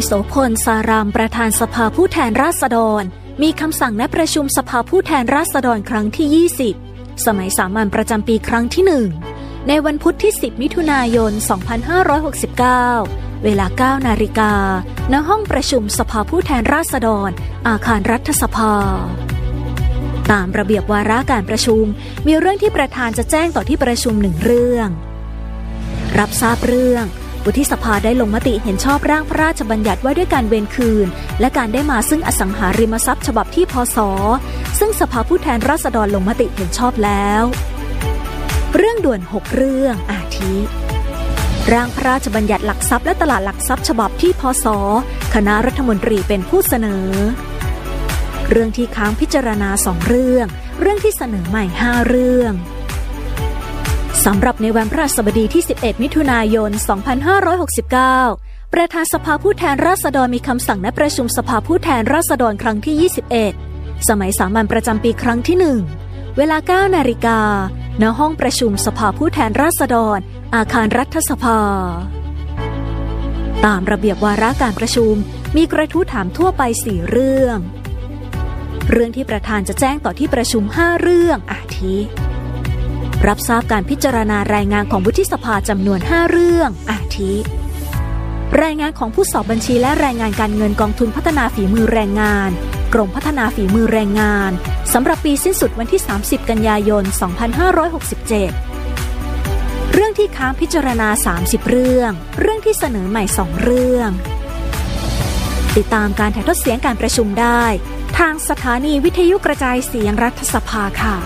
โสพล สารามประธานสภาผู้แทนราษฎรมีคำสั่งนัดประชุมสภาผู้แทนราษฎรครั้งที่ 20 สมัยสามัญประจำปีครั้งที่ 1 ในวันพุธที่ 10 มิถุนายน 2569 เวลา 9 นาฬิกา ณ ห้องประชุมสภาผู้แทนราษฎร อาคารรัฐสภา ตามระเบียบวาระการประชุมมีเรื่องที่ประธานจะแจ้งต่อที่ประชุม1 เรื่องรับทราบเรื่องวุฒิสภาได้ลงมติเห็นชอบร่างพระราชบัญญัติว่าด้วยการเวรคืนและการได้มาซึ่งอสังหาริมทรัพย์ฉบับที่พ.ศ.ซึ่งสภาผู้แทนราษฎรลงมติเห็นชอบแล้วเรื่องด่วน6 เรื่องอาทิร่างพระราชบัญญัติหลักทรัพย์และตลาดหลักทรัพย์ฉบับที่พ.ศ.คณะรัฐมนตรีเป็นผู้เสนอเรื่องที่ค้างพิจารณา2 เรื่องที่เสนอใหม่5 เรื่องสำหรับในวันพฤหัสบดีที่ 11 มิถุนายน 2569 ประธานสภาผู้แทนราษฎรมีคำสั่งนัดประชุมสภาผู้แทนราษฎรครั้งที่ 21 สมัยสามัญประจำปีครั้งที่ 1 เวลา 9 นาฬิกา ณ ห้องประชุมสภาผู้แทนราษฎร อาคารรัฐสภา ตามระเบียบวาระการประชุมมีกระทู้ถามทั่วไป4 เรื่องที่ประธานจะแจ้งต่อที่ประชุม5 เรื่องอาทิรับทราบการพิจารณารายงานของวุฒิสภาจำนวน5 เรื่องอาทิรายงานของผู้สอบบัญชีและรายงานการเงินกองทุนพัฒนาฝีมือแรงงานกรมพัฒนาฝีมือแรงงานสำหรับปีสิ้นสุดวันที่ 30 กันยายน 2567 เรื่องที่ค้างพิจารณา30 เรื่องที่เสนอใหม่2 เรื่องติดตามการถ่ายทอดเสียงการประชุมได้ทางสถานีวิทยุกระจายเสียงรัฐสภาค่ะ